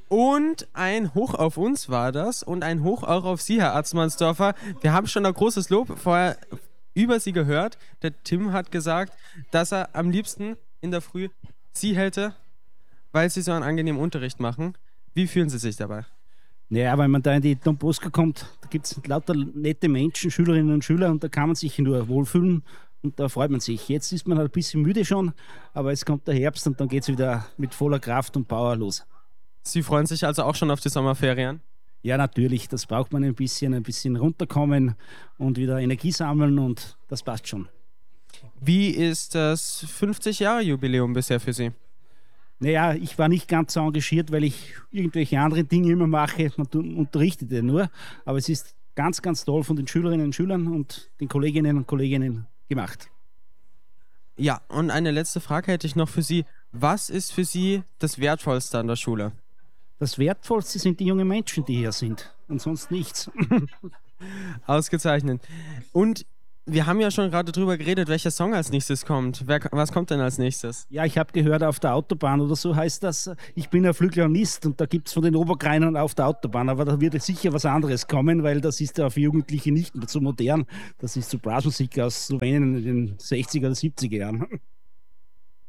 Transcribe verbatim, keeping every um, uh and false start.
Und ein Hoch auf uns war das und ein Hoch auch auf Sie, Herr Arzmannsdorfer. Wir haben schon ein großes Lob vorher über Sie gehört. Der Tim hat gesagt, dass er am liebsten in der Früh Sie hätte, weil Sie so einen angenehmen Unterricht machen. Wie fühlen Sie sich dabei? Naja, wenn man da in die Don Bosco kommt, da gibt es lauter nette Menschen, Schülerinnen und Schüler, und da kann man sich nur wohlfühlen und da freut man sich. Jetzt ist man halt ein bisschen müde schon, aber es kommt der Herbst und dann geht es wieder mit voller Kraft und Power los. Sie freuen sich also auch schon auf die Sommerferien? Ja, natürlich, das braucht man ein bisschen, ein bisschen runterkommen und wieder Energie sammeln und das passt schon. Wie ist das fünfzig-Jahre-Jubiläum bisher für Sie? Naja, ich war nicht ganz so engagiert, weil ich irgendwelche anderen Dinge immer mache. Man unterrichtet ja nur. Aber es ist ganz, ganz toll von den Schülerinnen und Schülern und den Kolleginnen und Kollegen gemacht. Ja, und eine letzte Frage hätte ich noch für Sie. Was ist für Sie das Wertvollste an der Schule? Das Wertvollste sind die jungen Menschen, die hier sind. Und sonst nichts. Ausgezeichnet. Und wir haben ja schon gerade drüber geredet, welcher Song als nächstes kommt. Wer, was kommt denn als nächstes? Ja, ich habe gehört, auf der Autobahn oder so heißt das. Ich bin ein Flügleronist und da gibt es von den Oberkreinern auf der Autobahn. Aber da wird sicher was anderes kommen, weil das ist ja für Jugendliche nicht mehr so modern. Das ist so Blasmusik aus Slowenien in den sechziger oder siebziger Jahren.